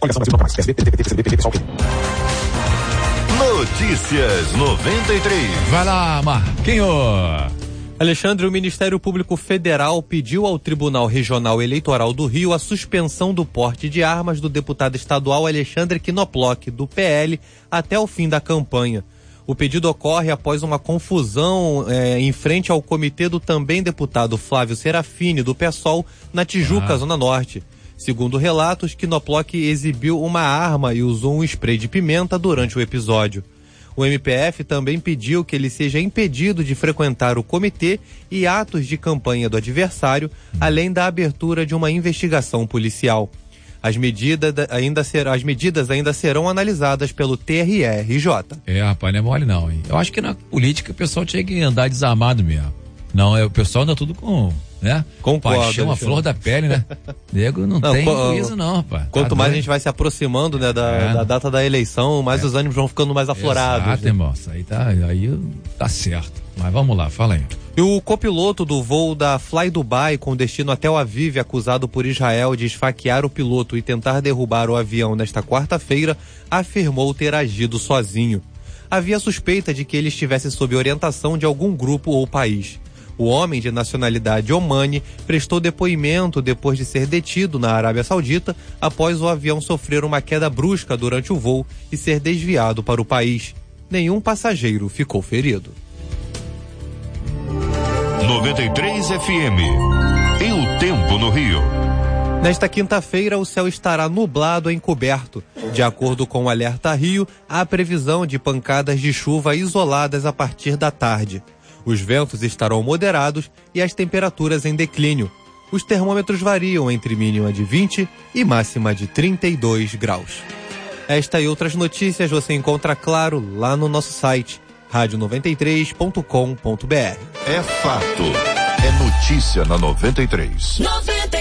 Notícias 93. Vai lá, Marquinho. Alexandre, o Ministério Público Federal pediu ao Tribunal Regional Eleitoral do Rio a suspensão do porte de armas do deputado estadual Alexandre Knoploch, do PL, até o fim da campanha. O pedido ocorre após uma confusão em frente ao comitê do também deputado Flávio Serafini, do PSOL, na Tijuca, Zona Norte. Segundo relatos, Knoploch exibiu uma arma e usou um spray de pimenta durante o episódio. O MPF também pediu que ele seja impedido de frequentar o comitê e atos de campanha do adversário, além da abertura de uma investigação policial. As medidas ainda serão analisadas pelo TRE-RJ. Rapaz, não é mole não, hein? Eu acho que na política o pessoal tinha que andar desarmado mesmo. Não, o pessoal anda tudo com, né? Concordo, paixão, a flor da pele, né? Nego não tem juízo não, rapaz. Quanto mais a gente vai se aproximando, né, da data da eleição, mais os ânimos vão ficando mais aflorados. Exato, irmão. Isso aí tá certo. Mas vamos lá, fala aí. E o copiloto do voo da Fly Dubai com destino a Tel Aviv, acusado por Israel de esfaquear o piloto e tentar derrubar o avião nesta quarta-feira, afirmou ter agido sozinho. Havia suspeita de que ele estivesse sob orientação de algum grupo ou país. O homem, de nacionalidade omani, prestou depoimento depois de ser detido na Arábia Saudita após o avião sofrer uma queda brusca durante o voo e ser desviado para o país. Nenhum passageiro ficou ferido. 93 FM. E o tempo no Rio. Nesta quinta-feira, o céu estará nublado e encoberto. De acordo com o Alerta Rio, há previsão de pancadas de chuva isoladas a partir da tarde. Os ventos estarão moderados e as temperaturas em declínio. Os termômetros variam entre mínima de 20 e máxima de 32 graus. Esta e outras notícias você encontra, claro, lá no nosso site, radio93.com.br. É fato. É notícia na 93.